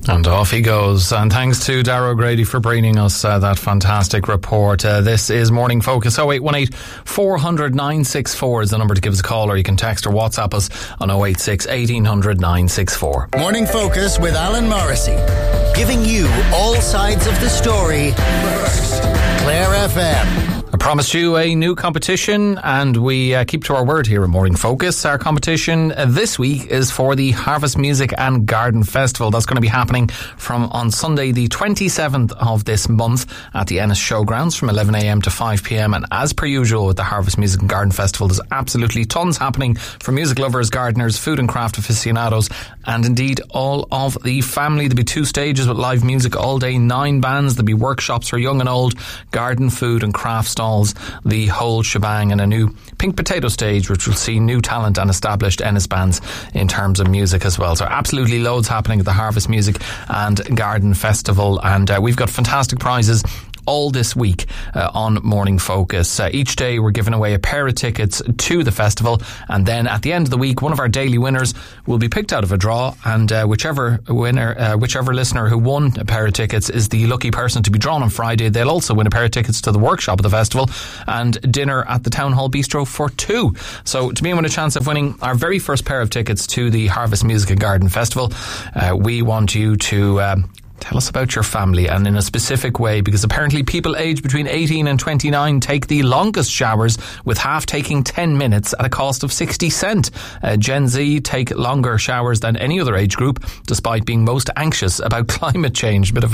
And off he goes. And thanks to Darragh O'Grady for bringing us that fantastic report. This is Morning Focus. 0818 400 964 is the number to give us a call, or you can text or WhatsApp us on 086 1800 964. Morning Focus with Alan Morrissey, giving you all sides of the story first. Clare FM. I promised you a new competition, and we keep to our word here in Morning Focus. Our competition this week is for the Harvest Music and Garden Festival. That's going to be happening from on Sunday the 27th of this month at the Ennis Showgrounds from 11am to 5pm. And as per usual with the Harvest Music and Garden Festival, there's absolutely tons happening for music lovers, gardeners, food and craft aficionados, and indeed all of the family. There'll be 2 stages with live music all day, 9 bands. There'll be workshops for young and old, garden, food and craft stalls, the whole shebang, and a new Pink Potato stage which will see new talent and established Ennis bands in terms of music as well. So absolutely loads happening at the Harvest Music and Garden Festival, and we've got fantastic prizes all this week on Morning Focus. Each day we're giving away a pair of tickets to the festival, and then at the end of the week one of our daily winners will be picked out of a draw, and whichever listener who won a pair of tickets is the lucky person to be drawn on Friday. They'll also win a pair of tickets to the workshop of the festival and dinner at the Town Hall Bistro for 2. So to be in with a chance of winning our very first pair of tickets to the Harvest Music and Garden Festival, we want you to tell us about your family, and in a specific way, because apparently people aged between 18 and 29 take the longest showers, with half taking 10 minutes at a cost of 60 cents. Gen Z take longer showers than any other age group, despite being most anxious about climate change. Bit of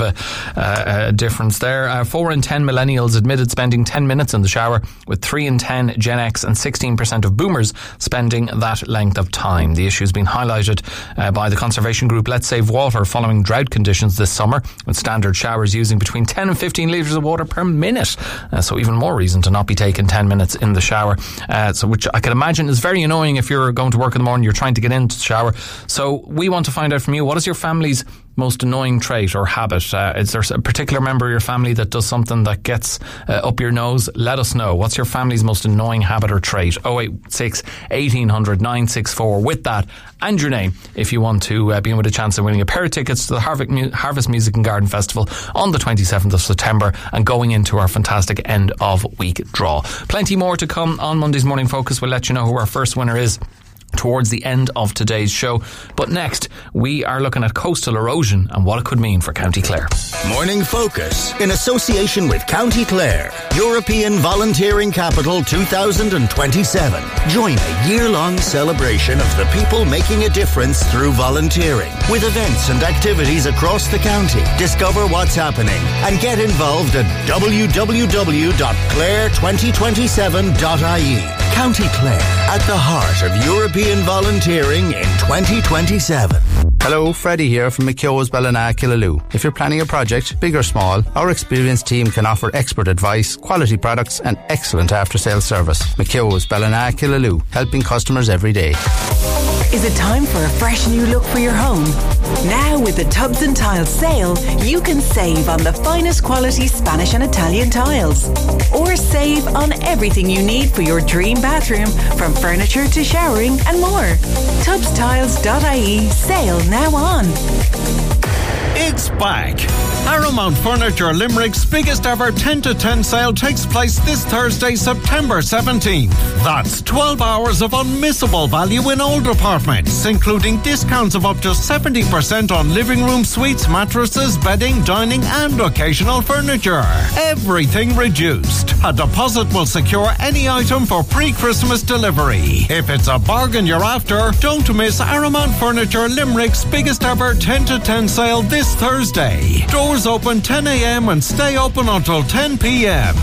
a difference there. 4 in 10 millennials admitted spending 10 minutes in the shower, with 3 in 10 Gen X and 16% of boomers spending that length of time. The issue has been highlighted by the conservation group Let's Save Water following drought conditions this summer, with standard showers using between 10 and 15 litres of water per minute. So even more reason to not be taking 10 minutes in the shower. So which I can imagine is very annoying if you're going to work in the morning, you're trying to get into the shower. So we want to find out from you, what is your family's most annoying trait or habit? Is there a particular member of your family that does something that gets up your nose? Let us know. What's your family's most annoying habit or trait? 086 1800 964 with that and your name if you want to be in with a chance of winning a pair of tickets to the Harvest Music and Garden Festival on the 27th of September and going into our fantastic end of week draw. Plenty more to come on Monday's Morning Focus. We'll let you know who our first winner is towards the end of today's show. But next, we are looking at coastal erosion and what it could mean for County Clare. Morning Focus, in association with County Clare, European Volunteering Capital 2027. Join a year-long celebration of the people making a difference through volunteering, with events and activities across the county. Discover what's happening and get involved at www.clare2027.ie. County Clare, at the heart of European volunteering in 2027. Hello, Freddie here from McKeogh's Ballina Killaloe. If you're planning a project, big or small, our experienced team can offer expert advice, quality products and excellent after-sales service. McKeogh's Ballina Killaloe, helping customers every day. Is it time for a fresh new look for your home? Now with the Tubs and Tiles sale, you can save on the finest quality Spanish and Italian tiles. Or save on everything you need for your dream bathroom, from furniture to showering and more. Tubstiles.ie, sale now on. It's back. Arrowmount Furniture Limerick's biggest ever 10 to 10 sale takes place this Thursday, September 17th. That's 12 hours of unmissable value in all departments, including discounts of up to 70% on living room suites, mattresses, bedding, dining and occasional furniture. Everything reduced. A deposit will secure any item for pre-Christmas delivery. If it's a bargain you're after, don't miss Arrowmount Furniture Limerick's biggest ever 10 to 10 sale this Thursday. Doors open 10 a.m. and stay open until 10 p.m.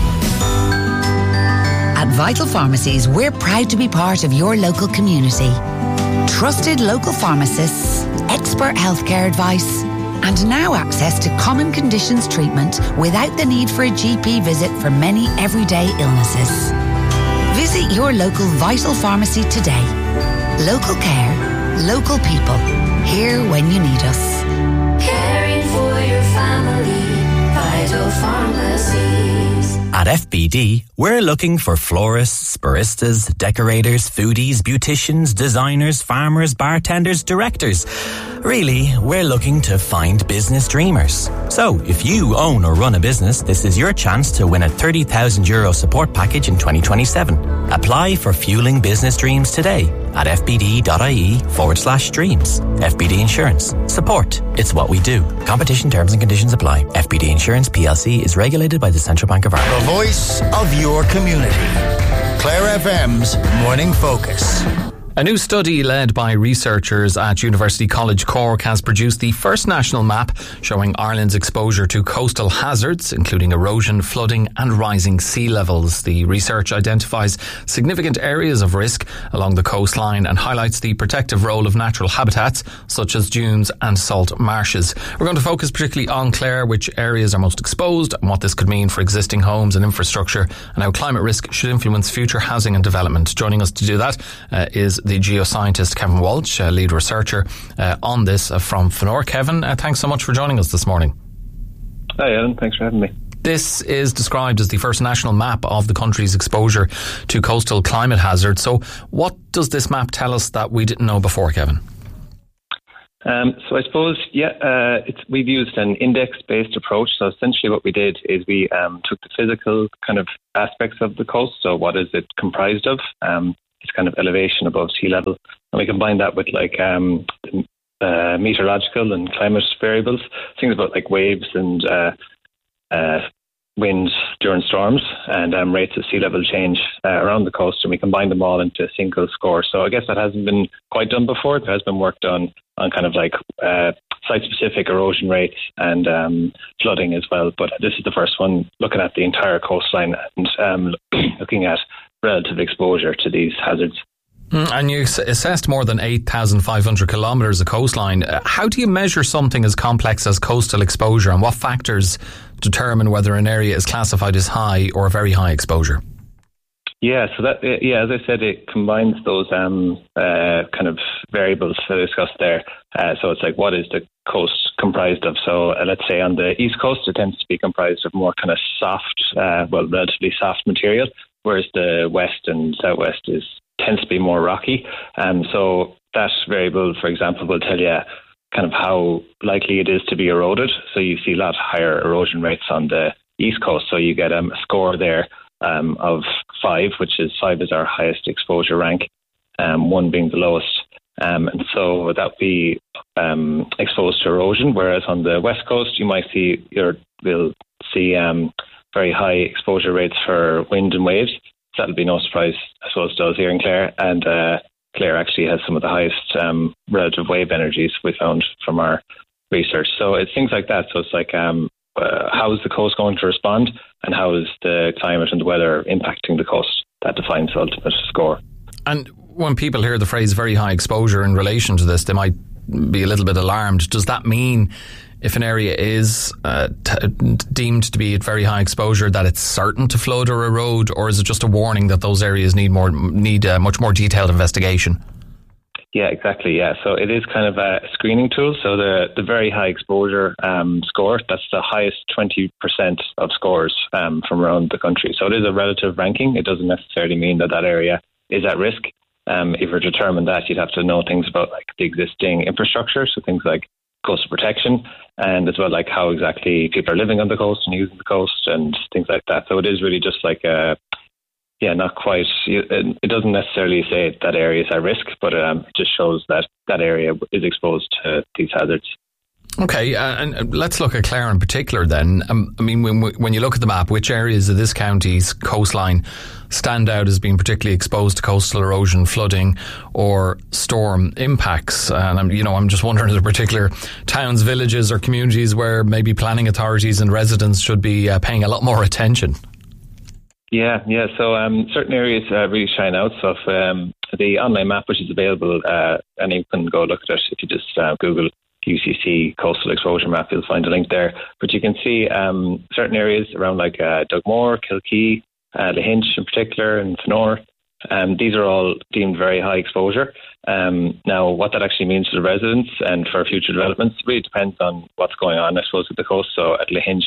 At Vital Pharmacies, we're proud to be part of your local community. Trusted local pharmacists, expert healthcare advice, and now access to common conditions treatment without the need for a GP visit for many everyday illnesses. Visit your local Vital Pharmacy today. Local care, local people, here when you need us. Caring for your family, Vital Pharmacies. At FBD, we're looking for florists, baristas, decorators, foodies, beauticians, designers, farmers, bartenders, directors. Really, we're looking to find business dreamers. So, if you own or run a business, this is your chance to win a €30,000 support package in 2027. Apply for Fueling Business Dreams today at fbd.ie/dreams. FBD Insurance. Support. It's what we do. Competition terms and conditions apply. FBD Insurance PLC is regulated by the Central Bank of Ireland. The voice of your community. Clare FM's Morning Focus. A new study led by researchers at University College Cork has produced the first national map showing Ireland's exposure to coastal hazards, including erosion, flooding and rising sea levels. The research identifies significant areas of risk along the coastline and highlights the protective role of natural habitats such as dunes and salt marshes. We're going to focus particularly on Clare, which areas are most exposed and what this could mean for existing homes and infrastructure and how climate risk should influence future housing and development. Joining us to do that is the geoscientist Kevin Walsh, lead researcher on this from Fenor. Kevin, thanks so much for joining us this morning. Hi Alan, thanks for having me. This is described as the first national map of the country's exposure to coastal climate hazards. So what does this map tell us that we didn't know before, Kevin? So I suppose, we've used an index-based approach. So essentially what we did is we took the physical kind of aspects of the coast. So what is it comprised of? It's kind of elevation above sea level. And we combine that with meteorological and climate variables, things about like waves and winds during storms and rates of sea level change around the coast. And we combine them all into a single score. So I guess that hasn't been quite done before. There has been work done on kind of like site-specific erosion rates and flooding as well. But this is the first one looking at the entire coastline and looking at relative exposure to these hazards. And you assessed more than 8,500 kilometres of coastline. How do you measure something as complex as coastal exposure, and what factors determine whether an area is classified as high or very high exposure? Yeah, so that as I said, it combines those kind of variables that I discussed there. So it's like, what is the coast comprised of? So let's say on the east coast, it tends to be comprised of more kind of soft, relatively soft material, whereas the west and southwest tends to be more rocky. So that variable, for example, will tell you kind of how likely it is to be eroded. So you see a lot higher erosion rates on the east coast. So you get a score there of 5, which is 5 is our highest exposure rank, 1 being the lowest. And so that would be exposed to erosion, whereas on the west coast you might see very high exposure rates for wind and waves. So that'll be no surprise, I suppose, to us here in Clare. And Clare actually has some of the highest relative wave energies we found from our research. So it's things like that. So it's like, how is the coast going to respond, and how is the climate and the weather impacting the coast? That defines the ultimate score. And when people hear the phrase very high exposure in relation to this, they might be a little bit alarmed. Does that mean if an area is deemed to be at very high exposure that it's certain to flood or erode, or is it just a warning that those areas need much more detailed investigation? Yeah, exactly. Yeah, so it is kind of a screening tool. So the very high exposure score, that's the highest 20% of scores from around the country. So it is a relative ranking. It doesn't necessarily mean that area is at risk. If you're determined that, you'd have to know things about like the existing infrastructure, so things like coastal protection, and as well like how exactly people are living on the coast and using the coast and things like that. So it is really just like not quite. It doesn't necessarily say that area is at risk, but it just shows that area is exposed to these hazards. Okay, and let's look at Clare in particular then. I mean, when you look at the map, which areas of this county's coastline stand out as being particularly exposed to coastal erosion, flooding or storm impacts? And I'm just wondering, are there particular towns, villages or communities where maybe planning authorities and residents should be paying a lot more attention? Yeah. So certain areas really shine out. So if, the online map, which is available, and you can go look at it if you just Google UCC coastal exposure map, you'll find a link there. But you can see certain areas around like Dugmore, Kilkee, Lahinch in particular, and Fenor. These are all deemed very high exposure. Now, what that actually means to the residents and for future developments really depends on what's going on, I suppose, at the coast. So at Lahinch,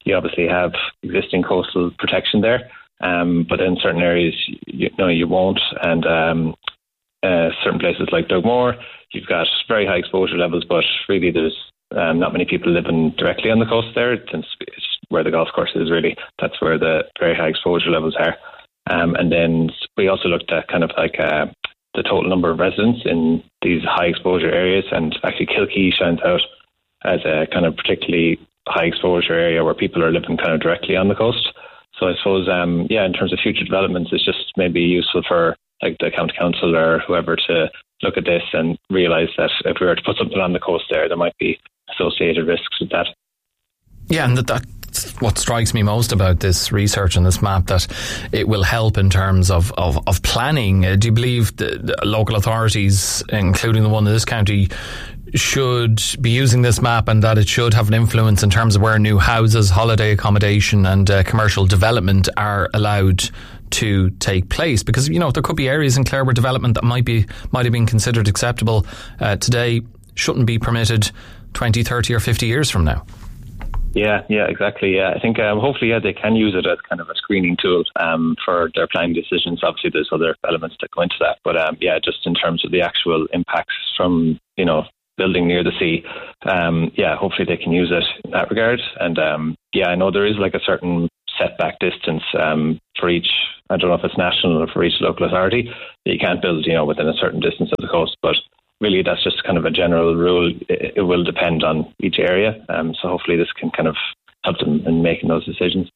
you obviously have existing coastal protection there, but in certain areas, you won't. And certain places like Dugmore, you've got very high exposure levels, but really there's not many people living directly on the coast there. It's where the golf course is, really. That's where the very high exposure levels are. And then we also looked at kind of like the total number of residents in these high exposure areas, and actually Kilkee shines out as a kind of particularly high exposure area where people are living kind of directly on the coast. So I suppose, in terms of future developments, it's just maybe useful for like the county council or whoever to look at this and realise that if we were to put something on the coast there might be associated risks with that. Yeah, and that's what strikes me most about this research and this map, that it will help in terms of planning. Do you believe the local authorities, including the one in this county, should be using this map, and that it should have an influence in terms of where new houses, holiday accommodation and commercial development are allowed to take place? Because, there could be areas in Clare where development that might have been considered acceptable today shouldn't be permitted 20, 30 or 50 years from now. Yeah, exactly. Yeah, I think hopefully they can use it as kind of a screening tool for their planning decisions. Obviously, there's other elements that go into that, but just in terms of the actual impacts from building near the sea, hopefully they can use it in that regard. And I know there is like a certain setback distance for each. I don't know if it's national or for each local authority that you can't build, within a certain distance of the coast, but really, that's just kind of a general rule. It will depend on each area. So hopefully this can kind of help them in making those decisions.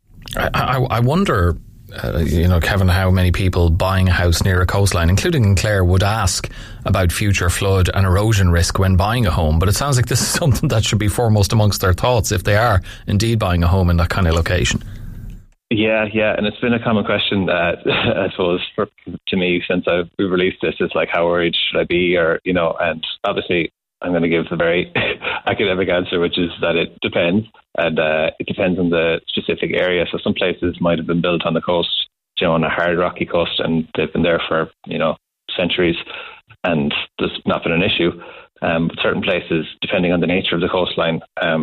I wonder, Kevin, how many people buying a house near a coastline, including in Clare, would ask about future flood and erosion risk when buying a home. But it sounds like this is something that should be foremost amongst their thoughts if they are indeed buying a home in that kind of location. Yeah, and it's been a common question, I suppose, to me since we've released this. It's like, how worried should I be, or and obviously I'm going to give the very academic answer, which is that it depends, and it depends on the specific area. So some places might have been built on the coast, on a hard rocky coast, and they've been there for centuries, and there's not been an issue. But certain places, depending on the nature of the coastline,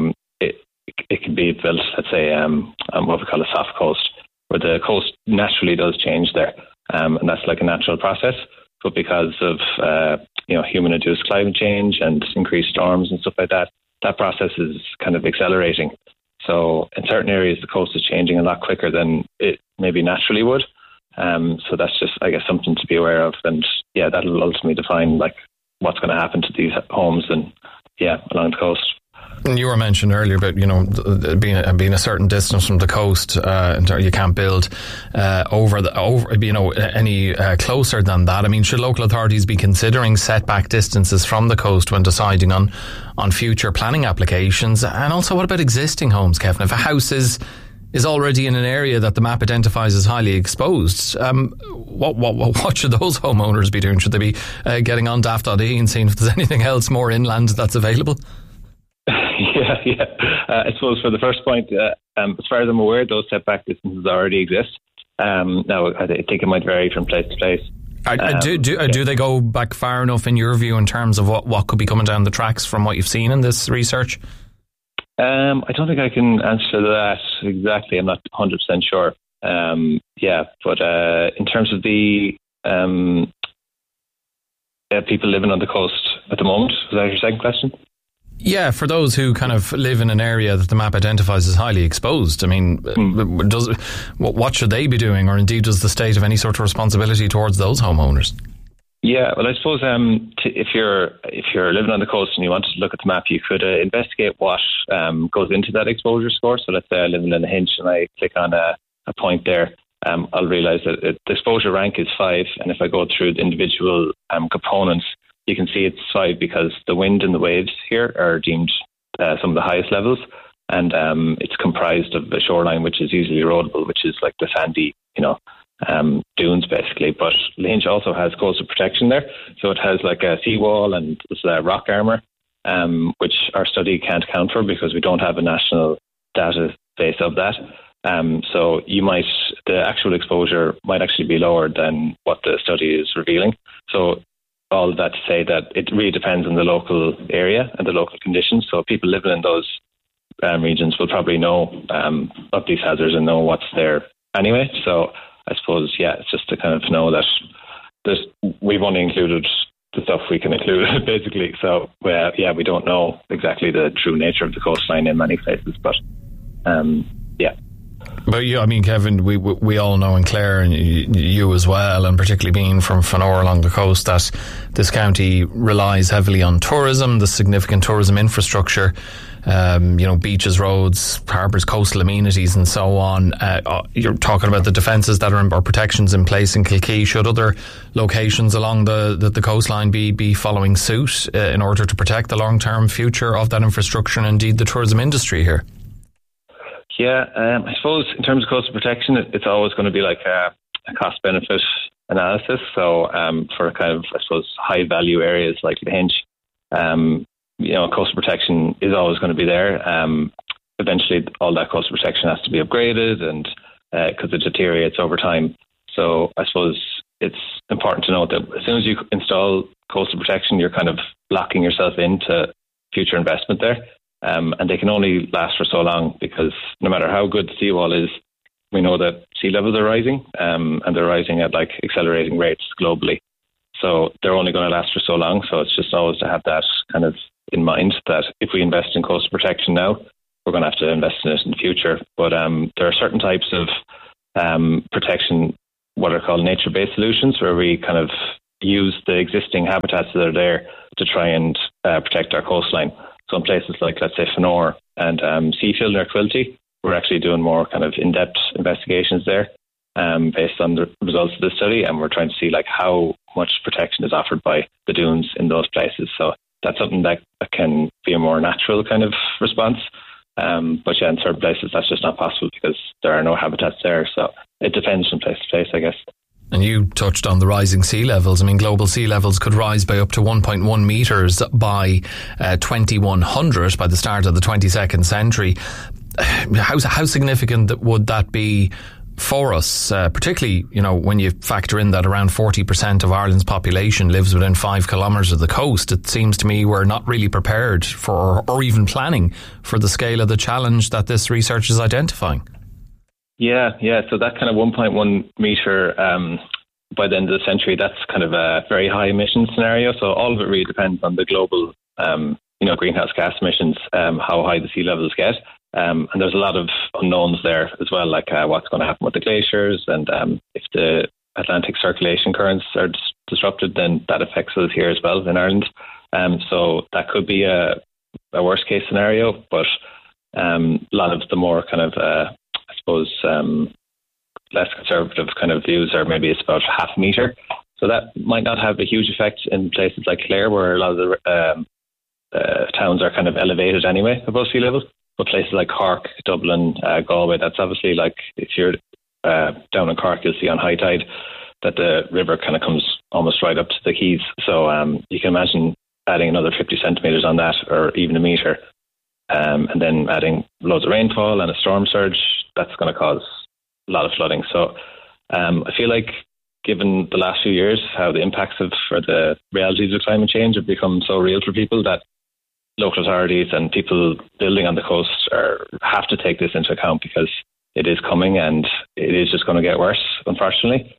it can be built, let's say, on what we call a soft coast, where the coast naturally does change there. And that's like a natural process. But because of, human-induced climate change and increased storms and stuff like that, that process is kind of accelerating. So in certain areas, the coast is changing a lot quicker than it maybe naturally would. So that's just, I guess, something to be aware of. And that'll ultimately define like what's going to happen to these homes and, along the coast. You were mentioned earlier about being a certain distance from the coast, you can't build any closer than that. I mean, should local authorities be considering setback distances from the coast when deciding on future planning applications? And also, what about existing homes, Kevin? If a house is already in an area that the map identifies as highly exposed, what should those homeowners be doing? Should they be getting on daft.ie and seeing if there's anything else more inland that's available? I suppose for the first point, as far as I'm aware, those setback distances already exist. Now, I think it might vary from place to place. Do they go back far enough in your view in terms of what could be coming down the tracks from what you've seen in this research? I don't think I can answer that exactly. I'm not 100% sure. But in terms of the people living on the coast at the moment, was that your second question? Yeah, for those who kind of live in an area that the map identifies as highly exposed, I mean, what should they be doing, or indeed does the state have any sort of responsibility towards those homeowners? Yeah, well, I suppose if you're living on the coast and you wanted to look at the map, you could investigate what goes into that exposure score. So let's say I live in Lahinch and I click on a point there, I'll realise that the exposure rank is 5, and if I go through the individual components, you can see it's 5 because the wind and the waves here are deemed some of the highest levels, and it's comprised of a shoreline which is usually erodible, which is like the sandy, dunes basically. But Lahinch also has coastal protection there, so it has like a seawall and this rock armour, which our study can't account for because we don't have a national database of that. So the actual exposure might actually be lower than what the study is revealing. So all of that to say that it really depends on the local area and the local conditions. So people living in those regions will probably know of these hazards and know what's there anyway. So I suppose, it's just to kind of know that we've only included the stuff we can include, basically. So, we don't know exactly the true nature of the coastline in many places, but But I mean, Kevin, we all know, and Claire, and you as well, and particularly being from Fanor along the coast, that this county relies heavily on tourism, the significant tourism infrastructure, beaches, roads, harbours, coastal amenities, and so on. You're talking about the defences that are or protections in place in Kilkee. Should other locations along the coastline be following suit in order to protect the long-term future of that infrastructure and indeed the tourism industry here? Yeah, I suppose in terms of coastal protection, it's always going to be like a cost-benefit analysis. So for kind of, I suppose, high-value areas like the Hinch, coastal protection is always going to be there. Eventually, all that coastal protection has to be upgraded, and because it deteriorates over time. So I suppose it's important to note that as soon as you install coastal protection, you're kind of locking yourself into future investment there. And they can only last for so long, because no matter how good the seawall is, we know that sea levels are rising, and they're rising at like accelerating rates globally. So they're only going to last for so long. So it's just always to have that kind of in mind, that if we invest in coastal protection now, we're going to have to invest in it in the future. But there are certain types of protection, what are called nature-based solutions, where we kind of use the existing habitats that are there to try and protect our coastline. So in places like, let's say, Fanor and Seafield near Quilty, we're actually doing more kind of in-depth investigations there based on the results of the study, and we're trying to see like how much protection is offered by the dunes in those places. So that's something that can be a more natural kind of response. But in certain places that's just not possible because there are no habitats there. So it depends from place to place, I guess. And you touched on the rising sea levels. I mean, global sea levels could rise by up to 1.1 metres by 2100 by the start of the 22nd century. How significant would that be for us, particularly, when you factor in that around 40% of Ireland's population lives within 5 kilometres of the coast? It seems to me we're not really prepared for, or even planning for, the scale of the challenge that this research is identifying. Yeah. So that kind of 1.1 metre by the end of the century, that's kind of a very high emission scenario. So all of it really depends on the global, greenhouse gas emissions, how high the sea levels get. And there's a lot of unknowns there as well, like what's going to happen with the glaciers, and if the Atlantic circulation currents are disrupted, then that affects us here as well in Ireland. So that could be a worst case scenario, but a lot of the more kind of less conservative kind of views are maybe it's about half a metre. So that might not have a huge effect in places like Clare, where a lot of the towns are kind of elevated anyway above sea level. But places like Cork, Dublin, Galway, that's obviously like, if you're down in Cork, you'll see on high tide that the river kind of comes almost right up to the quays. So you can imagine adding another 50 centimetres on that, or even a metre, and then adding loads of rainfall and a storm surge, that's going to cause a lot of flooding. So I feel like, given the last few years, how the impacts or the realities of climate change have become so real for people, that local authorities and people building on the coast have to take this into account, because it is coming and it is just going to get worse, unfortunately.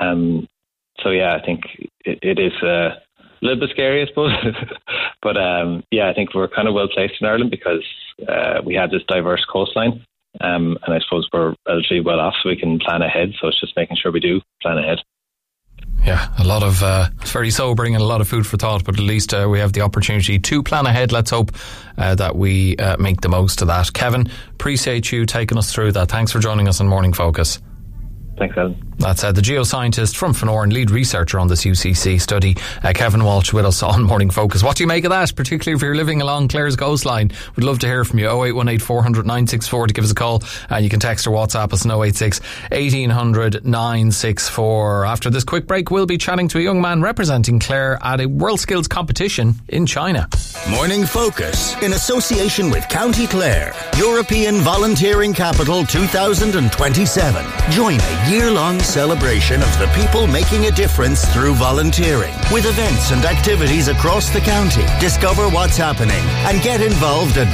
I think it is a little bit scary, I suppose. But I think we're kind of well placed in Ireland because we have this diverse coastline. And I suppose we're relatively well off, so we can plan ahead. So it's just making sure we do plan ahead. Yeah, a lot of it's very sobering and a lot of food for thought, but at least we have the opportunity to plan ahead. Let's hope that we make the most of that. Kevin, appreciate you taking us through that. Thanks for joining us on Morning Focus. Thanks, Alan. That's the geoscientist from Fanor and lead researcher on this UCC study, Kevin Walsh, with us on Morning Focus. What do you make of that, particularly if you're living along Clare's coastline? We'd love to hear from you. 0818 400 964 to give us a call, and you can text or WhatsApp us on 086 1800 964. After this quick break, we'll be chatting to a young man representing Clare at a World Skills competition in China. Morning Focus, in association with County Clare, European Volunteering Capital 2027. Join a year-long celebration of the people making a difference through volunteering. With events and activities across the county. Discover what's happening and get involved at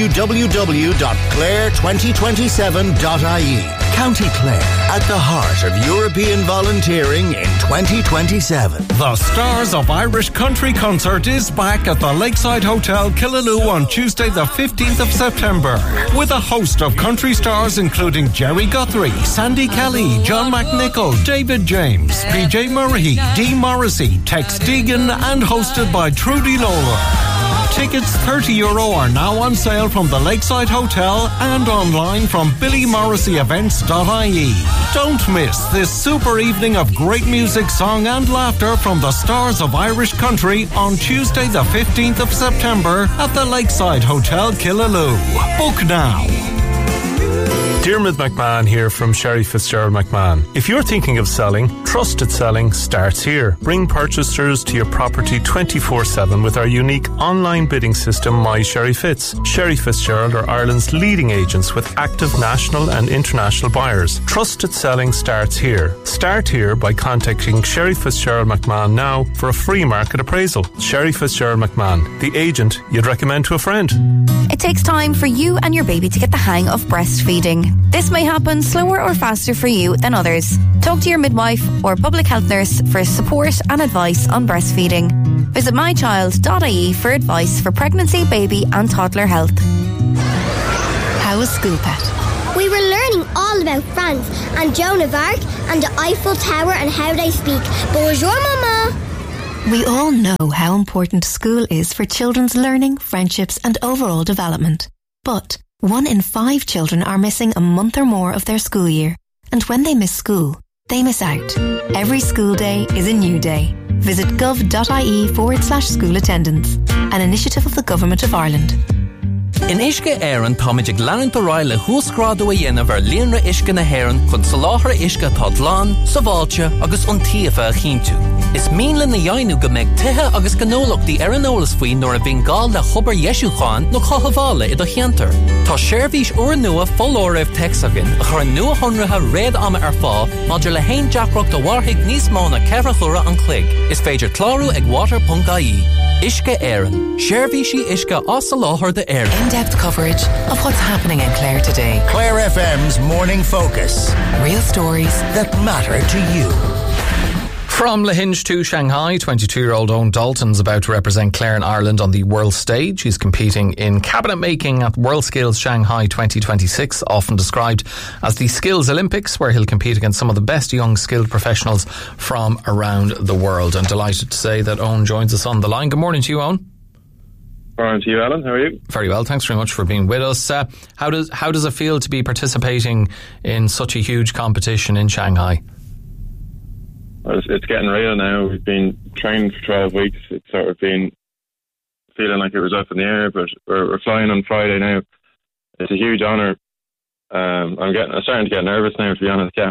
www.clare2027.ie. County Clare, at the heart of European volunteering in 2027. The Stars of Irish Country concert is back at the Lakeside Hotel, Killaloe on Tuesday the 15th of September, with a host of country stars including Jerry Guthrie, Sandy Kelly, John McNichol, David James, PJ Murray, Dee Morrissey, Tex Deegan, and hosted by Trudy Lawler. Tickets €30 are now on sale from the Lakeside Hotel and online from BillyMorrisseyEvents.ie. Don't miss this super evening of great music, song and laughter from the Stars of Irish Country on Tuesday the 15th of September at the Lakeside Hotel, Killaloe. Book now. Diarmuid McMahon here from Sherry Fitzgerald McMahon. If you're thinking of selling, trusted selling starts here. Bring purchasers to your property 24/7 with our unique online bidding system, My Sherry Fitz. Sherry Fitzgerald are Ireland's leading agents with active national and international buyers. Trusted selling starts here. Start here by contacting Sherry Fitzgerald McMahon now for a free market appraisal. Sherry Fitzgerald McMahon, the agent you'd recommend to a friend. It takes time for you and your baby to get the hang of breastfeeding. This may happen slower or faster for you than others. Talk to your midwife or public health nurse for support and advice on breastfeeding. Visit mychild.ie for advice for pregnancy, baby and toddler health. How was school, Pat? We were learning all about France and Joan of Arc and the Eiffel Tower and how they speak. Bonjour, Mama! We all know how important school is for children's learning, friendships and overall development. But 1 in 5 children are missing a month or more of their school year. And when they miss school, they miss out. Every school day is a new day. Visit gov.ie/school attendance, an initiative of the Government of Ireland. In Uisce Éireann táiméid ag leanann do ráil le húsgrádu a dhéanamh ar líonra uisce na hÉireann chun sa láthair uisce tá dlán, sa bháilte agus iontaofa a chinntiú. Is míle na dhéanú go mbeidh tithe agus gnólachtaí ar an eolas faoi nuair a bhíonn gáil le chobar Ieisúcháin nó chothabhála i do cheantar. Tá seirbhís uair nua follóireamh texagan a chur nua honratha réad ama ar fá maidir le haon deacracht do warthaigh níos mó na ceithreachúra an clig. Is féidir clárú ag water.ie. Uisce Éireann. Seirbhísí uisce as sa láthair de Éireann. In-depth coverage of what's happening in Clare today. Clare FM's Morning Focus. Real stories that matter to you. From Lahinch to Shanghai, 22-year-old Owen Dalton's about to represent Clare in Ireland on the world stage. He's competing in cabinet making at WorldSkills Shanghai 2026, often described as the Skills Olympics, where he'll compete against some of the best young skilled professionals from around the world. I'm delighted to say that Owen joins us on the line. Good morning to you, Owen. Morning to you, Alan. How are you? Very well. Thanks very much for being with us. How does it feel to be participating in such a huge competition in Shanghai? Well, it's getting real now. We've been training for 12 weeks. It's sort of been feeling like it was up in the air, but we're flying on Friday now. It's a huge honour. I'm starting to get nervous now, to be honest. Yeah.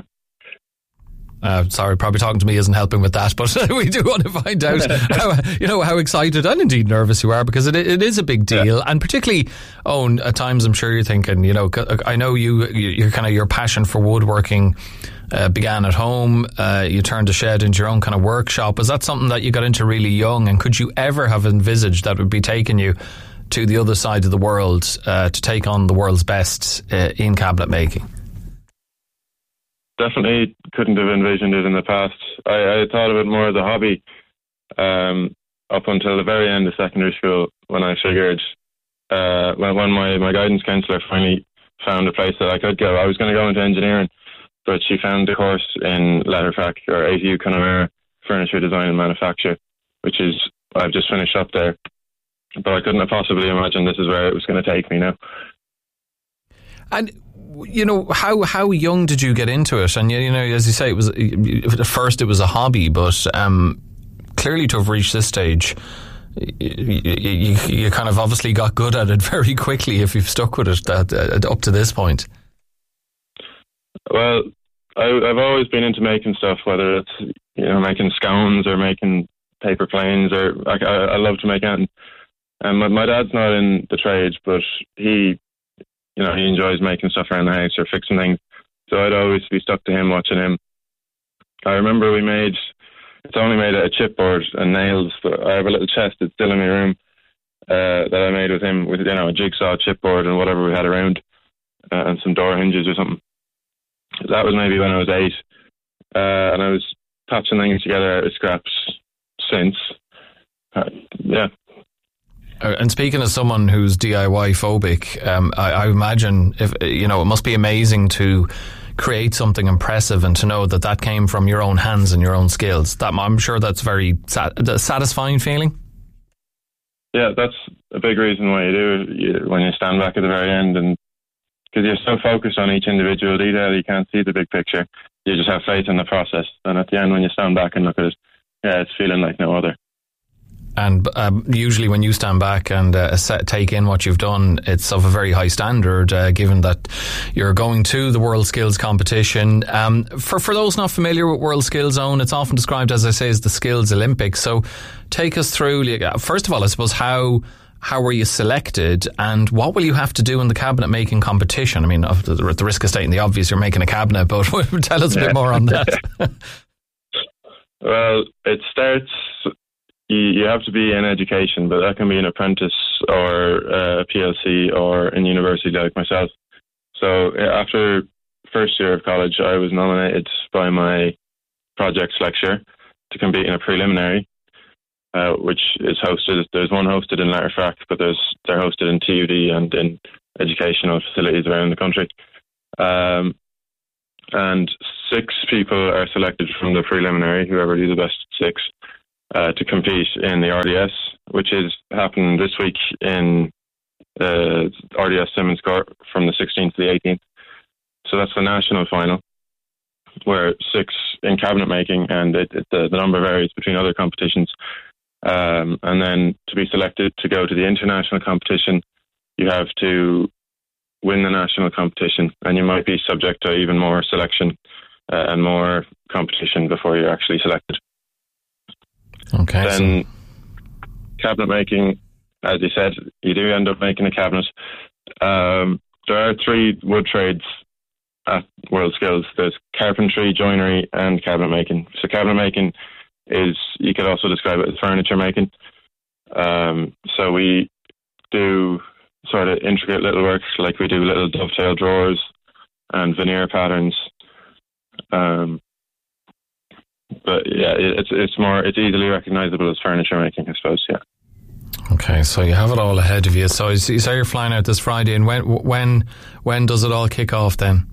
Sorry, probably talking to me isn't helping with that, but we do want to find out how excited and indeed nervous you are, because it is a big deal, and particularly, Owen, at times I'm sure you're thinking, I know you're kind of, your passion for woodworking began at home. You turned a shed into your own kind of workshop. Was that something that you got into really young, and could you ever have envisaged that would be taking you to the other side of the world to take on the world's best in cabinet making? Definitely couldn't have envisioned it in the past. I thought of it more as a hobby up until the very end of secondary school, when I figured when my guidance counsellor finally found a place that I could go. I was going to go into engineering, but she found a course in Letterfac, or ATU Connemara, Furniture Design and Manufacture, which is, I've just finished up there. But I couldn't have possibly imagined this is where it was going to take me now. And how young did you get into it? And as you say, it was at first it was a hobby, but clearly to have reached this stage, you kind of obviously got good at it very quickly if you've stuck with it up to this point. Well, I've always been into making stuff, whether it's making scones or making paper planes, or I love to make anything. And my dad's not in the trade, but he enjoys making stuff around the house or fixing things. So I'd always be stuck to him, watching him. I remember it's only made out of chipboard and nails, but I have a little chest that's still in my room that I made with him with, a jigsaw, chipboard and whatever we had around, and some door hinges or something. That was maybe when I was 8, and I was patching things together out of scraps since. Yeah. And speaking as someone who's DIY phobic, I imagine it must be amazing to create something impressive and to know that came from your own hands and your own skills. I'm sure that's very satisfying feeling. Yeah, that's a big reason why you do it when you stand back at the very end, and because you're so focused on each individual detail, you can't see the big picture. You just have faith in the process, and at the end, when you stand back and look at it, it's feeling like no other. And usually when you stand back and take in what you've done, it's of a very high standard, given that you're going to the World Skills Competition. For those not familiar with World Skills Zone, it's often described, as I say, as the Skills Olympics. So take us through, first of all, I suppose, how were you selected, and what will you have to do in the cabinet making competition? I mean, at the risk of stating the obvious, you're making a cabinet, but tell us a bit more on that. Well, it starts... You have to be in education, but that can be an apprentice or a PLC or in university like myself. So after first year of college, I was nominated by my projects lecturer to compete in a preliminary, which is hosted. There's one hosted in Letterfrack, but they're hosted in TUD and in educational facilities around the country. And 6 people are selected from the preliminary, whoever do the best 6. To compete in the RDS, which is happening this week in RDS Simmons Court from the 16th to the 18th. So that's the national final, where 6 in cabinet making, and the number varies between other competitions. And then to be selected to go to the international competition, you have to win the national competition, and you might be subject to even more selection and more competition before you're actually selected. Okay. Then cabinet making, as you said, you do end up making a cabinet. There are 3 wood trades at World Skills. There's carpentry, joinery, and cabinet making. So cabinet making is, you could also describe it as furniture making. So we do sort of intricate little work, like we do little dovetail drawers and veneer patterns. But yeah, it's easily recognisable as furniture making, I suppose. Yeah. Okay, so you have it all ahead of you. So you say you're flying out this Friday, and when does it all kick off then?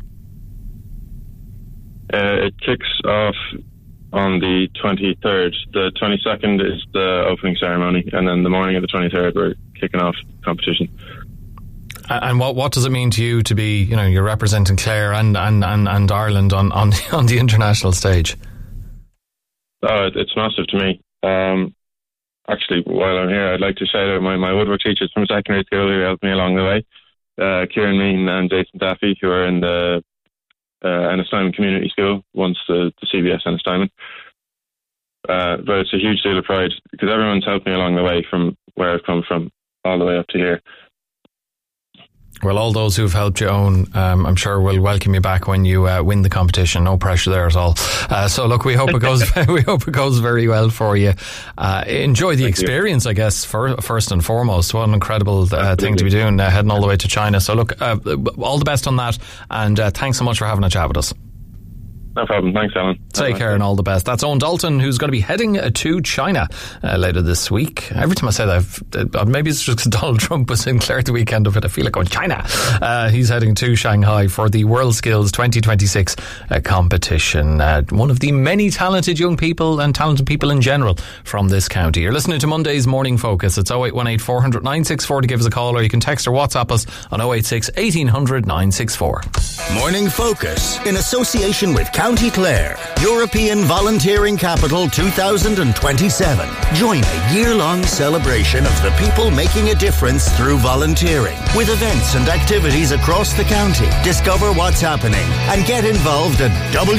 It kicks off on the 23rd. The 22nd is the opening ceremony, and then the morning of the 23rd we're kicking off competition. And what does it mean to you to be, you're representing Clare and Ireland on the international stage? Oh, it's massive to me. Actually, while I'm here, I'd like to shout out my woodwork teachers from secondary school who helped me along the way. Kieran Mean and Jason Daffy, who are in the Ennistimon Community School, once the CBS Ennistimon. But it's a huge deal of pride because everyone's helped me along the way from where I've come from all the way up to here. Well, all those who've helped you, Owen, I'm sure will welcome you back when you win the competition. No pressure there at all. So look, we hope it goes. We hope it goes very well for you. Enjoy the experience, I guess. First and foremost, what an incredible thing to be doing, heading all the way to China. So look, all the best on that, and thanks so much for having a chat with us. No problem. Thanks, Alan. Take care and all the best. That's Owen Dalton, who's going to be heading to China later this week. Every time I say that, maybe it's just because Donald Trump was in Clare the weekend of it. I feel like going China. He's heading to Shanghai for the World Skills 2026 competition. One of the many talented young people and talented people in general from this county. You're listening to Monday's Morning Focus. It's 0818 400 964 to give us a call, or you can text or WhatsApp us on 086 1800 964. Morning Focus in association with County Clare, European Volunteering Capital 2027. Join a year-long celebration of the people making a difference through volunteering, with events and activities across the county. Discover what's happening and get involved at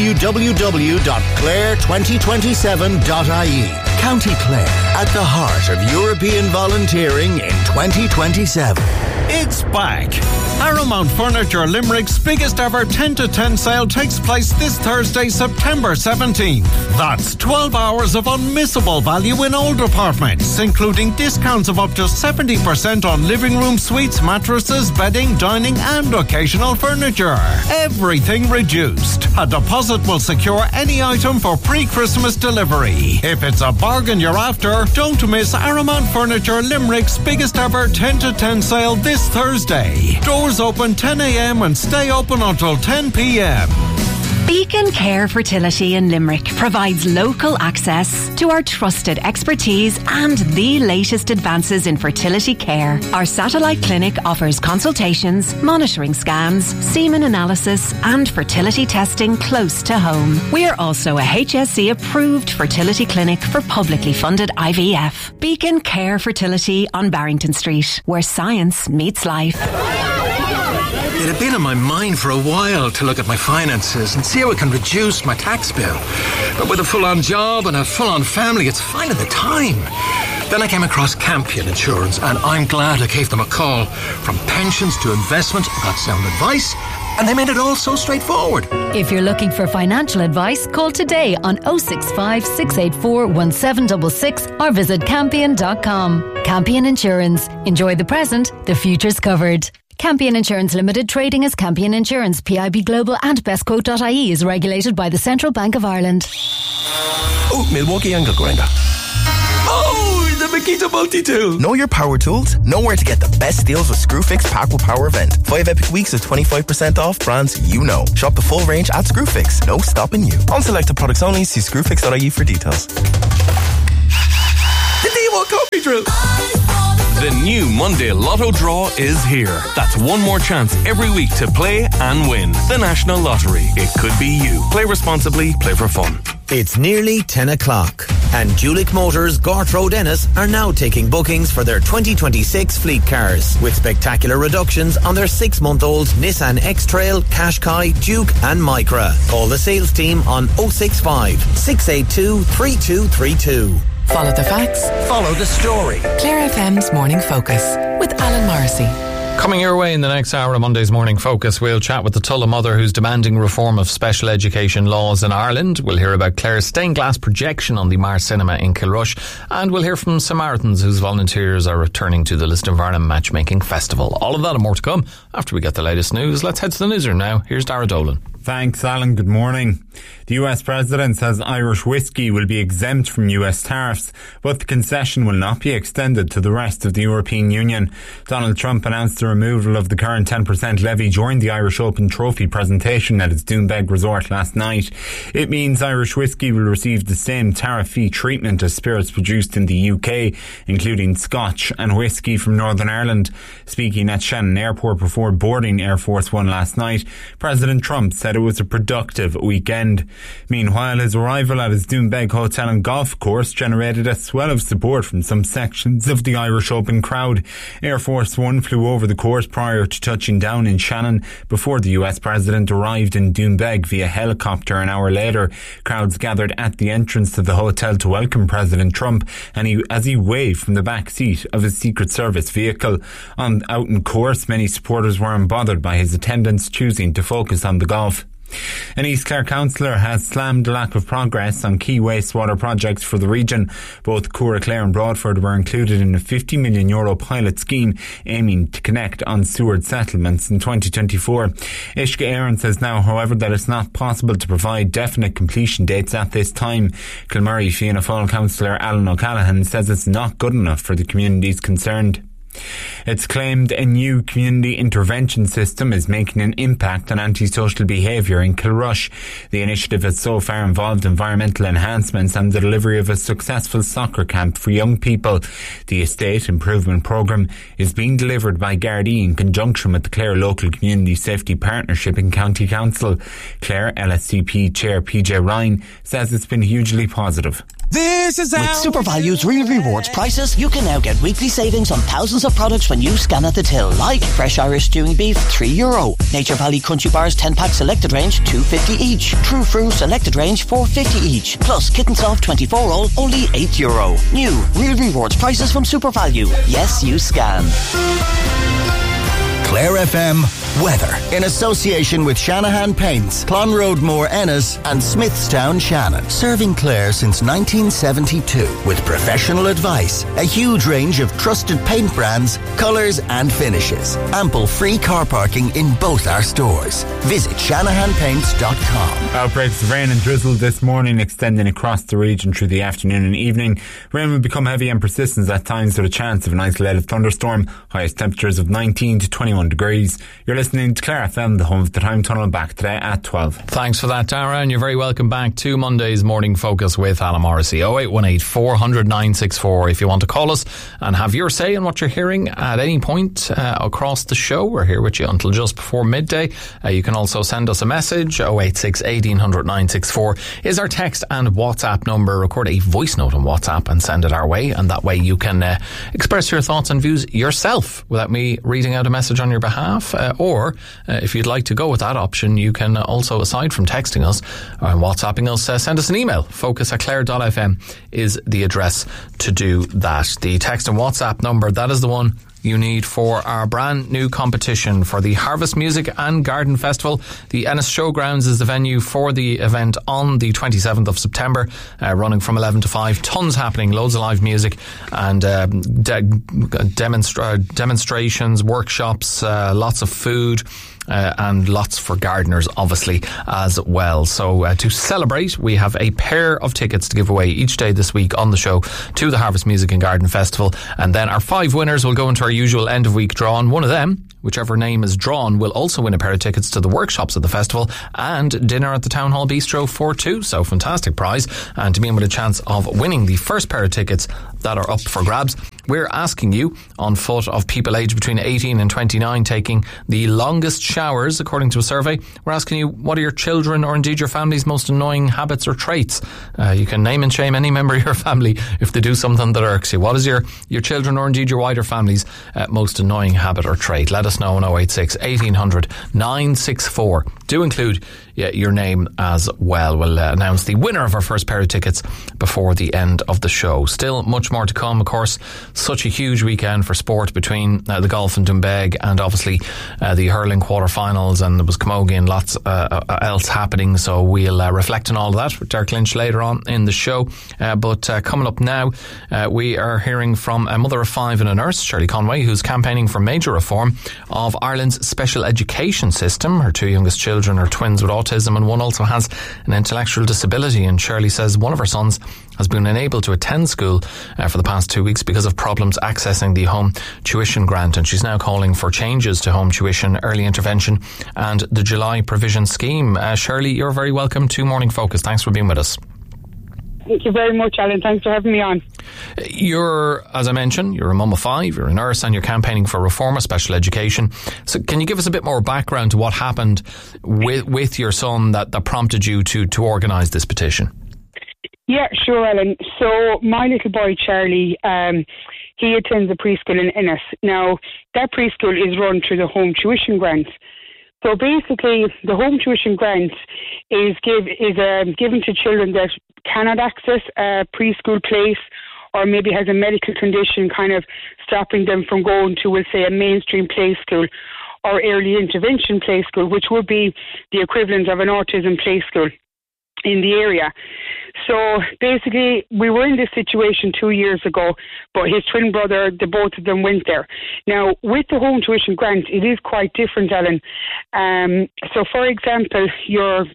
www.clare2027.ie. County Clare, at the heart of European volunteering in 2027. It's back. Paramount Furniture Limerick's biggest ever 10 to 10 sale takes place this Thursday, September 17th. That's 12 hours of unmissable value in all departments, including discounts of up to 70% on living room suites, mattresses, bedding, dining and occasional furniture. Everything reduced. A deposit will secure any item for pre-Christmas delivery. If it's a bargain you're after, don't miss Paramount Furniture Limerick's biggest ever 10 to 10 sale this Thursday. Doors open 10 a.m. and stay open until 10 p.m. Beacon Care Fertility in Limerick provides local access to our trusted expertise and the latest advances in fertility care. Our satellite clinic offers consultations, monitoring scans, semen analysis and fertility testing close to home. We are also a HSE approved fertility clinic for publicly funded IVF. Beacon Care Fertility on Barrington Street, where science meets life. It had been on my mind for a while to look at my finances and see how I can reduce my tax bill. But with a full-on job and a full-on family, it's finding the time. Then I came across Campion Insurance, and I'm glad I gave them a call. From pensions to investment, I got sound advice, and they made it all so straightforward. If you're looking for financial advice, call today on 065 684 1766 or visit campion.com. Campion Insurance. Enjoy the present, the future's covered. Campion Insurance Limited, trading as Campion Insurance, PIB Global and bestquote.ie is regulated by the Central Bank of Ireland. Oh, Milwaukee angle grinder. Oh, the Makita multi-tool. Know your power tools? Know where to get the best deals with Screwfix Pack with Power event. 5 epic weeks of 25% off brands you know. Shop the full range at Screwfix. No stopping you. On selected products only, see screwfix.ie for details. The D1 Coffee Drill. The new Monday Lotto draw is here. That's one more chance every week to play and win. The National Lottery. It could be you. Play responsibly, play for fun. It's nearly 10 o'clock and Julick Motors, Gort Road, Ennis are now taking bookings for their 2026 fleet cars with spectacular reductions on their 6-month-old Nissan X-Trail, Qashqai, Duke and Micra. Call the sales team on 065 682 3232. Follow the facts, follow the story. Clare FM's Morning Focus with Alan Morrissey. Coming your way in the next hour of Monday's Morning Focus, we'll chat with the Tulla mother who's demanding reform of special education laws in Ireland. We'll hear about Clare's stained glass projection on the Mars Cinema in Kilrush. And we'll hear from Samaritans whose volunteers are returning to the Lisdoonvarna Matchmaking Festival. All of that and more to come after we get the latest news. Let's head to the newsroom now. Here's Dara Dolan. Thanks, Alan. Good morning. The US President says Irish whiskey will be exempt from US tariffs, but the concession will not be extended to the rest of the European Union. Donald Trump announced the removal of the current 10% levy during the Irish Open Trophy presentation at his Doonbeg resort last night. It means Irish whiskey will receive the same tariff-free treatment as spirits produced in the UK, including Scotch and whiskey from Northern Ireland. Speaking at Shannon Airport before boarding Air Force One last night, President Trump said it was a productive weekend. Meanwhile, his arrival at his Doonbeg Hotel and Golf Course generated a swell of support from some sections of the Irish Open crowd. Air Force One flew over the course prior to touching down in Shannon before the US President arrived in Doonbeg via helicopter an hour later. Crowds gathered at the entrance to the hotel to welcome President Trump as he waved from the back seat of his Secret Service vehicle. Out in course, many supporters were unbothered by his attendance, choosing to focus on the golf. An East Clare councillor has slammed the lack of progress on key wastewater projects for the region. Both Cura Clare and Broadford were included in a €50 million pilot scheme aiming to connect unsewered settlements in 2024. Ishka Aaron says now, however, that it's not possible to provide definite completion dates at this time. Kilmurray Fianna Fáil councillor Alan O'Callaghan says it's not good enough for the communities concerned. It's claimed a new community intervention system is making an impact on antisocial behaviour in Kilrush. The initiative has so far involved environmental enhancements and the delivery of a successful soccer camp for young people. The estate improvement programme is being delivered by Gardaí in conjunction with the Clare Local Community Safety Partnership in County Council. Clare LSCP Chair PJ Ryan says it's been hugely positive. This is with Super Value's Real Rewards prices, you can now get weekly savings on thousands of products when you scan at the till, like fresh Irish stewing beef, €3. Nature Valley Crunchy Bars 10-pack selected range, $2.50 each. True Fruit selected range, $4.50 each. Plus Kitten Soft 24-roll, only €8. New Real Rewards prices from Super Value. Yes, you scan. FM weather in association with Shanahan Paints, Clonroadmore Ennis and Smithstown Shannon. Serving Clare since 1972 with professional advice, a huge range of trusted paint brands, colours and finishes. Ample free car parking in both our stores. Visit shanahanpaints.com. Outbreaks of rain and drizzle this morning extending across the region through the afternoon and evening. Rain will become heavy and persistent at times with a chance of an isolated thunderstorm. Highest temperatures of 19 to 21 degrees. You're listening to Clare FM, the home of the Time Tunnel, back today at 12. Thanks for that, Dara, and you're very welcome back to Monday's Morning Focus with Alan Morrissey. 0818 400 964 if you want to call us and have your say on what you're hearing at any point across the show. We're here with you until just before midday. You can also send us a message. 086 1800 964 is our text and WhatsApp number. Record a voice note on WhatsApp and send it our way, and that way you can express your thoughts and views yourself without me reading out a message on your behalf. Or if you'd like to go with that option, you can also, aside from texting us and WhatsApping us, send us an email. focus@clare.fm is the address to do that. The text and WhatsApp number, that is the one you need for our brand new competition for the Harvest Music and Garden Festival. The Ennis Showgrounds is the venue for the event on the 27th of September, running from 11 to 5. Tons happening, loads of live music and demonstrations, workshops, lots of food. And lots for gardeners, obviously, as well. So to celebrate, we have a pair of tickets to give away each day this week on the show to the Harvest Music and Garden Festival. And then our 5 winners will go into our usual end of week draw. And one of them, whichever name is drawn, will also win a pair of tickets to the workshops at the festival and dinner at the Town Hall Bistro for 2. So fantastic prize. And to be in with a chance of winning the first pair of tickets that are up for grabs, we're asking you, on foot, of people aged between 18 and 29 taking the longest showers, according to a survey. We're asking you, what are your children or indeed your family's most annoying habits or traits? You can name and shame any member of your family if they do something that irks you. What is your children or indeed your wider family's most annoying habit or trait? Let us know on 086 1800 964. Do include your name as well. We'll announce the winner of our first pair of tickets before the end of the show. Still much more to come, of course. Such a huge weekend for sport between the golf in Doonbeg and obviously the hurling quarterfinals, and there was camogie and lots else happening. So we'll reflect on all of that with Derek Lynch later on in the show. But coming up now, we are hearing from a mother of 5 and a nurse, Shirley Conway, who's campaigning for major reform of Ireland's special education system. Her 2 youngest children are twins with autism, and one also has an intellectual disability. And Shirley says one of her sons has been unable to attend school for the past 2 weeks because of problems accessing the home tuition grant, and she's now calling for changes to home tuition, early intervention and the July provision scheme. Shirley, you're very welcome to Morning Focus. Thanks for being with us. Thank you very much, Alan. Thanks for having me on. You're, as I mentioned, you're a mum of 5, you're a nurse, and you're campaigning for reform of special education. So can you give us a bit more background to what happened with your son that prompted you to organise this petition? Yeah, sure, Alan. So my little boy, Charlie, he attends a preschool in Ennis. Now, that preschool is run through the home tuition grant. So basically, the home tuition grant is given to children that cannot access a preschool place, or maybe has a medical condition kind of stopping them from going to, we'll say, a mainstream play school or early intervention play school, which would be the equivalent of an autism play school in the area. So basically, we were in this situation 2 years ago, but his twin brother, the both of them went there. Now, with the home tuition grant, it is quite different, Alan. So, for example, your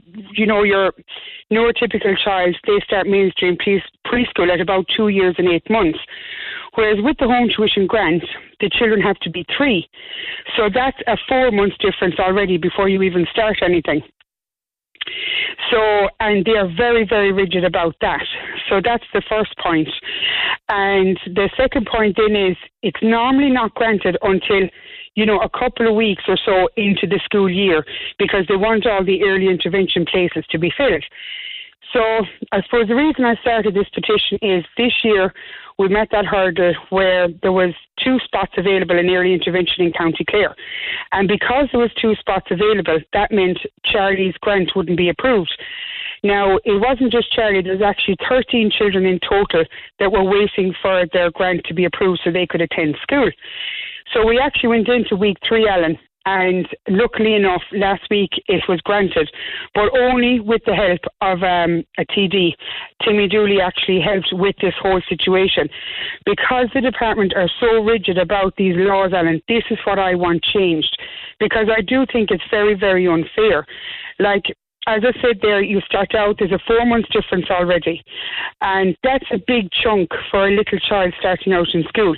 neurotypical child, they start mainstream preschool at about 2 years and 8 months. Whereas with the home tuition grant, the children have to be 3. So that's a 4 months difference already before you even start anything. So, and they are very, very rigid about that. So that's the first point. And the second point then is it's normally not granted until, a couple of weeks or so into the school year, because they want all the early intervention places to be filled. So I suppose the reason I started this petition is this year we met that hurdle where there was 2 spots available in early intervention in County Clare. And because there was 2 spots available, that meant Charlie's grant wouldn't be approved. Now, it wasn't just Charlie, there was actually 13 children in total that were waiting for their grant to be approved so they could attend school. So we actually went into week 3, Alan, And luckily enough, last week it was granted, but only with the help of a TD. Timmy Dooley actually helped with this whole situation. Because the department are so rigid about these laws, Alan, this is what I want changed. Because I do think it's very, very unfair. Like, as I said there, you start out, there's a 4 months difference already. And that's a big chunk for a little child starting out in school.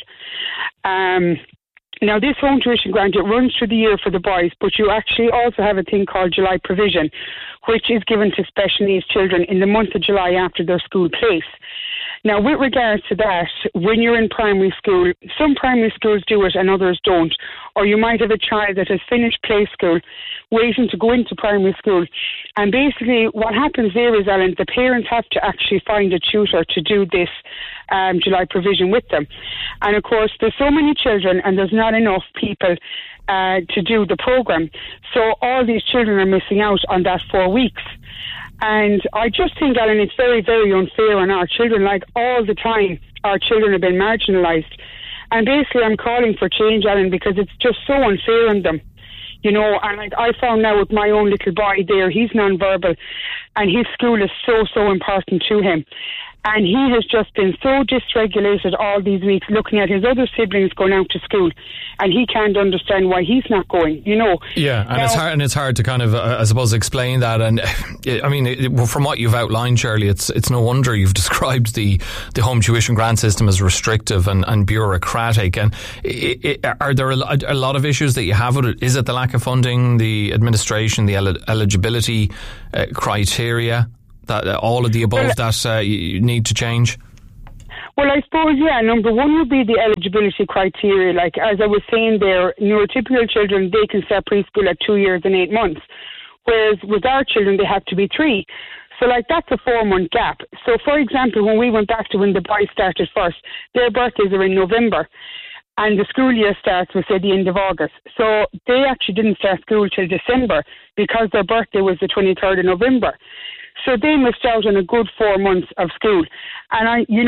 Now, this home tuition grant, it runs through the year for the boys, but you actually also have a thing called July provision, which is given to special needs children in the month of July after their school place. Now, with regards to that, when you're in primary school, some primary schools do it and others don't. Or you might have a child that has finished play school, waiting to go into primary school. And basically what happens there is, Alan, the parents have to actually find a tutor to do this July provision with them. And of course, there's so many children and there's not enough people to do the programme. So all these children are missing out on that 4 weeks. And I just think, Alan, it's very, very unfair on our children. Like, all the time, our children have been marginalised. And basically, I'm calling for change, Alan, because it's just so unfair on them. You know, and like I found now with my own little boy there, he's non-verbal, and his school is so, so important to him. And he has just been so dysregulated all these weeks, looking at his other siblings going out to school, and he can't understand why he's not going, you know. Yeah, and it's hard to kind of, I suppose, explain that. And I mean, from what you've outlined, Shirley, it's no wonder you've described the home tuition grant system as restrictive and bureaucratic. And are there a lot of issues that you have with it? Is it the lack of funding, the administration, the eligibility criteria? That all of the above that you need to change? Well, I suppose, yeah, number one would be the eligibility criteria. Like, as I was saying there, neurotypical children, they can start preschool at 2 years and 8 months. Whereas with our children, they have to be 3. So, like, that's a 4-month gap. So, for example, when we went back to when the boys started first, their birthdays are in November. And the school year starts, we say, the end of August. So they actually didn't start school till December because their birthday was the 23rd of November. So they missed out on a good 4 months of school. And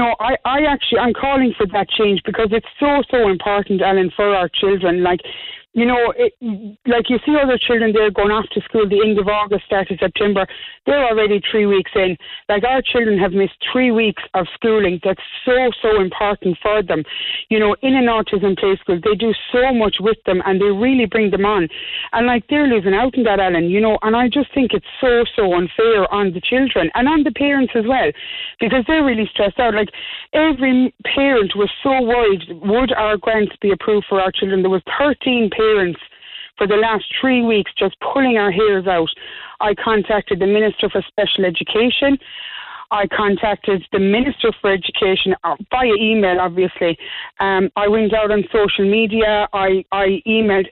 I'm calling for that change because it's so, so important, Alan, for our children. Like, you know, like you see other children there going off to school the end of August, start of September. They're already 3 weeks in. Like, our children have missed 3 weeks of schooling. That's so, so important for them. You know, in an autism play school, they do so much with them and they really bring them on. And like, they're losing out on that, Alan, you know, and I just think it's so, so unfair on the children and on the parents as well, because they're really stressed out. Like, every parent was so worried, would our grants be approved for our children? There was 13 parents for the last 3 weeks just pulling our hairs out. I contacted the Minister for Special Education. I contacted the Minister for Education via email, obviously. I went out on social media. I emailed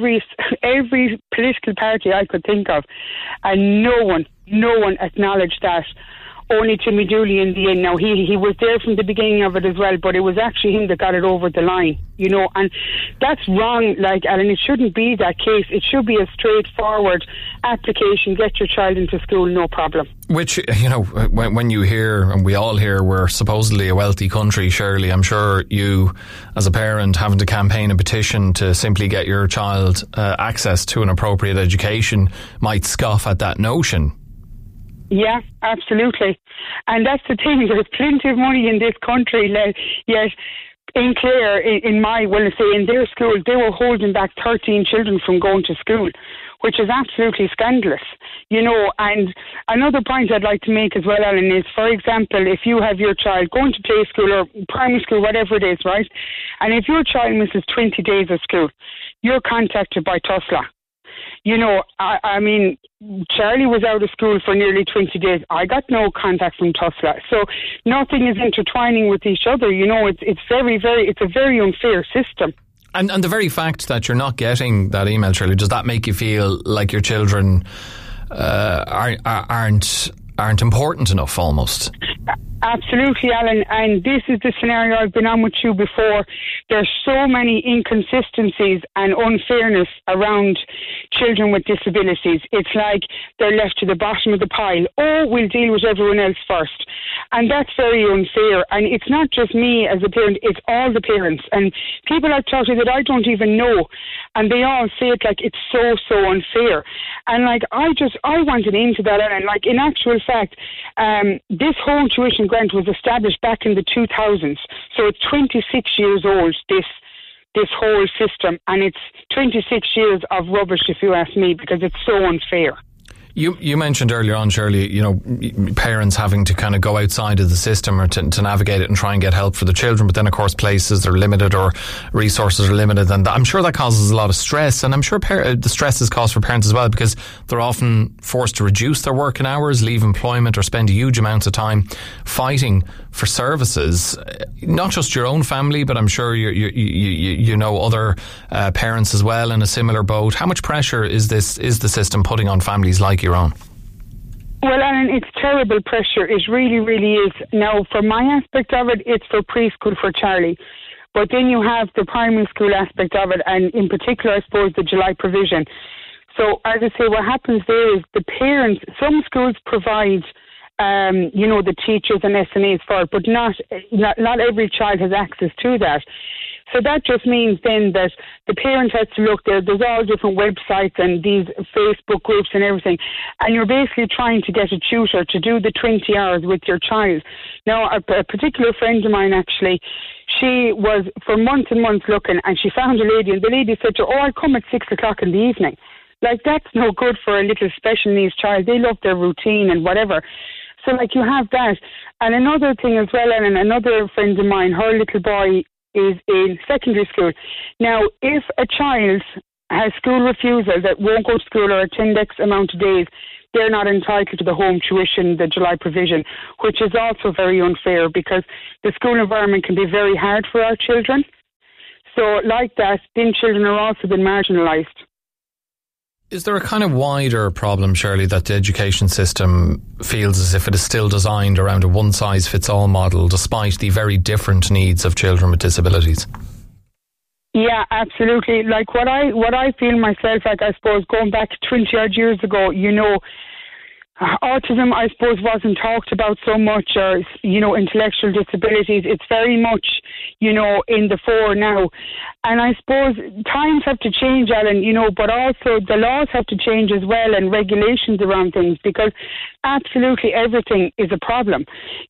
every political party I could think of, and no one acknowledged that. Only Timmy Dooley in the end. Now, he was there from the beginning of it as well, but it was actually him that got it over the line, you know, and that's wrong, like, Alan. It shouldn't be that case. It should be a straightforward application, get your child into school, no problem. Which, you know, when you hear, and we all hear, we're supposedly a wealthy country, Shirley, I'm sure you, as a parent, having to campaign a petition to simply get your child access to an appropriate education might scoff at that notion. Yeah, absolutely. And that's the thing, there's plenty of money in this country, yet in Clare, in their school, they were holding back 13 children from going to school, which is absolutely scandalous, you know. And another point I'd like to make as well, Alan, is, for example, if you have your child going to play school or primary school, whatever it is, right, and if your child misses 20 days of school, you're contacted by TUSLA. You know, I mean, Charlie was out of school for nearly 20 days. I got no contact from TUSLA. So nothing is intertwining with each other. You know, it's a very unfair system. And the very fact that you're not getting that email, Shirley, does that make you feel like your children aren't important enough almost? Absolutely, Alan, and this is the scenario I've been on with you before. There's so many inconsistencies and unfairness around children with disabilities. It's like they're left to the bottom of the pile. Oh, we'll deal with everyone else first. And that's very unfair. And it's not just me as a parent, it's all the parents. And people I've talked to that I don't even know, and they all say it like it's so unfair. And like, I wanted into that, and like, in actual fact, this home tuition grant was established back in the 2000s. So it's 26 years old, this whole system, and it's 26 years of rubbish, if you ask me, because it's so unfair. You mentioned earlier on, Shirley, parents having to kind of go outside of the system or to navigate it and try and get help for the children. But then, of course, places are limited or resources are limited. And I'm sure that causes a lot of stress. And I'm sure the stress is caused for parents as well, because they're often forced to reduce their working hours, leave employment, or spend huge amounts of time fighting for services. Not just your own family, but I'm sure you know other parents as well in a similar boat. How much pressure is the system putting on families like your own? Well, Alan, it's terrible pressure. It really, really is. Now, for my aspect of it, it's for preschool for Charlie. But then you have the primary school aspect of it, and in particular, I suppose, the July provision. So, as I say, what happens there is the parents, some schools provide the teachers and SNAs for it, but not every child has access to that. So that just means then that the parent has to look there. There's all different websites and these Facebook groups and everything. And you're basically trying to get a tutor to do the 20 hours with your child. Now, a particular friend of mine, actually, she was for months and months looking, and she found a lady, and the lady said to her, I'll come at 6 o'clock in the evening. Like, that's no good for a little special needs child. They love their routine and whatever. So, like, you have that. And another thing as well, and another friend of mine, her little boy is in secondary school. Now, if a child has school refusal that won't go to school or attend X amount of days, they're not entitled to the home tuition, the July provision, which is also very unfair because the school environment can be very hard for our children. So, like that, then children are also been marginalised. Is there a kind of wider problem, Shirley, that the education system feels as if it is still designed around a one-size-fits-all model, despite the very different needs of children with disabilities? Yeah, absolutely. Like what I feel myself, like I suppose going back 20 odd years ago, autism, I suppose, wasn't talked about so much, or, intellectual disabilities. It's very much, in the fore now. And I suppose times have to change, Alan, but also the laws have to change as well, and regulations around things, because absolutely everything is a problem.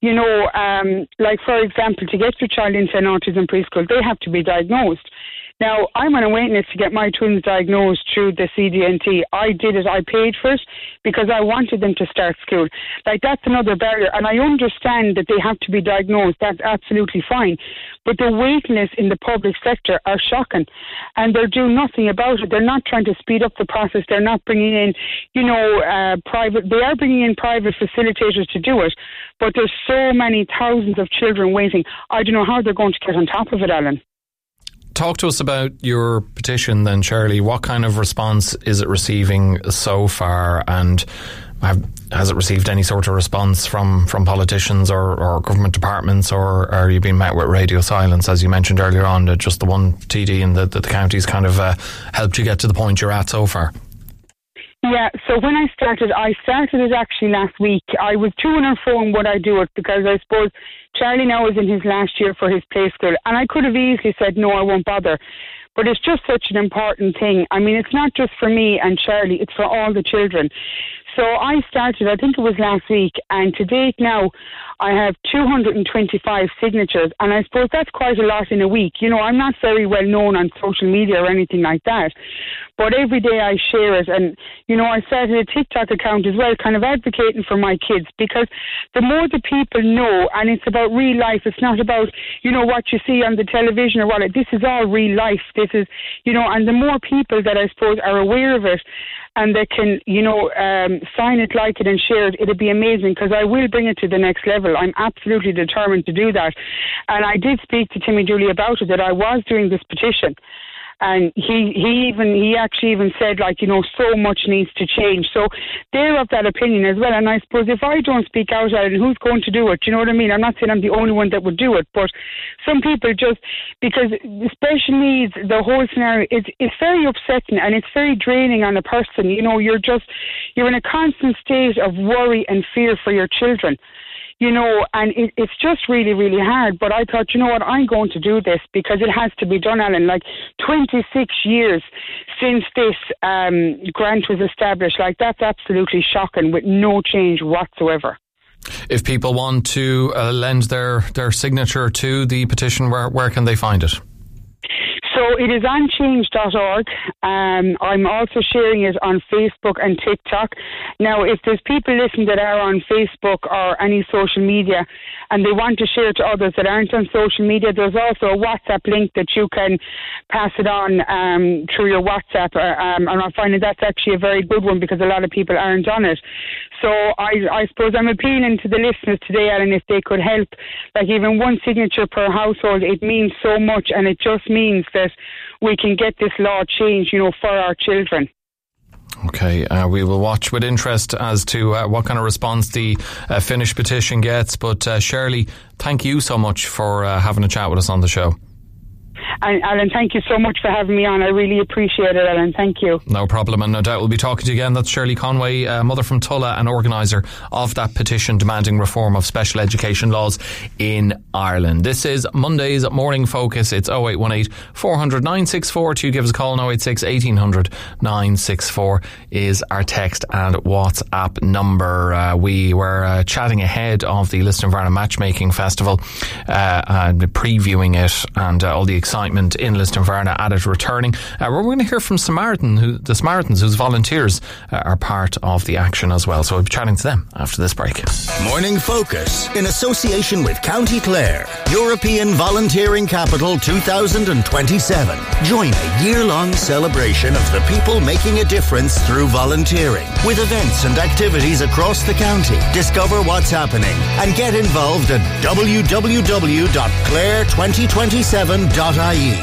Like, for example, to get your child into an autism preschool, they have to be diagnosed. Now, I'm on a waiting list to get my twins diagnosed through the CDNT. I did it. I paid for it because I wanted them to start school. Like, that's another barrier. And I understand that they have to be diagnosed. That's absolutely fine. But the waiting lists in the public sector are shocking. And they're doing nothing about it. They're not trying to speed up the process. They're not bringing in, private. They are bringing in private facilitators to do it. But there's so many thousands of children waiting. I don't know how they're going to get on top of it, Alan. Talk to us about your petition then, Shirley. What kind of response is it receiving so far, and has it received any sort of response from politicians or government departments, or are you being met with radio silence, as you mentioned earlier on, that just the one TD in the county's kind of helped you get to the point you're at so far? Yeah, so when I started it actually last week. I was to and fro would I do it, because I suppose Charlie now is in his last year for his play school, and I could have easily said, no, I won't bother. But it's just such an important thing. I mean, it's not just for me and Charlie, it's for all the children. So I started, I think it was last week, and to date now, I have 225 signatures, and I suppose that's quite a lot in a week. I'm not very well known on social media or anything like that, but every day I share it, and, I started a TikTok account as well, kind of advocating for my kids, because the more the people know, and it's about real life, it's not about, what you see on the television or what, this is all real life, this is, and the more people that I suppose are aware of it, and they can, sign it, like it and share it, it'll be amazing, because I will bring it to the next level. I'm absolutely determined to do that. And I did speak to Timmy Dooley about it, that I was doing this petition. And he actually even said, like, you know, so much needs to change. So they're of that opinion as well. And I suppose if I don't speak out, Alan, who's going to do it? Do you know what I mean? I'm not saying I'm the only one that would do it, but some people just, because special needs, the whole scenario, it's very upsetting and it's very draining on a person. You know, you're in a constant state of worry and fear for your children. You know, and it's just really, really hard. But I thought, you know what, I'm going to do this because it has to be done, Alan. Like 26 years since this grant was established, like that's absolutely shocking with no change whatsoever. If people want to lend their signature to the petition, where can they find it? So it is on change.org. I'm also sharing it on Facebook and TikTok. Now, if there's people listening that are on Facebook or any social media and they want to share it to others that aren't on social media, there's also a WhatsApp link that you can pass it on through your WhatsApp. And I find that's actually a very good one because a lot of people aren't on it. So I suppose I'm appealing to the listeners today, Alan, if they could help, like even one signature per household, it means so much, and it just means that we can get this law changed, you know, for our children. Okay, we will watch with interest as to what kind of response the Finnish petition gets. But Shirley, thank you so much for having a chat with us on the show. And Alan, thank you so much for having me on. I really appreciate it, Alan. Thank you. No problem, and no doubt we'll be talking to you again. That's Shirley Conway, mother from Tulla and organiser of that petition demanding reform of special education laws in Ireland. This is Monday's Morning Focus. It's 0818 400 964 to give us a call. 086 1800 964 is our text and WhatsApp number. We were chatting ahead of the Lisdoonvarna Matchmaking Festival and previewing it and all the excitement in Lisdoonvarna at it returning. We're going to hear from the Samaritans whose volunteers are part of the action as well. So we'll be chatting to them after this break. Morning Focus in association with County Clare, European Volunteering Capital 2027. Join a year-long celebration of the people making a difference through volunteering with events and activities across the county. Discover what's happening and get involved at www.clare2027.ie.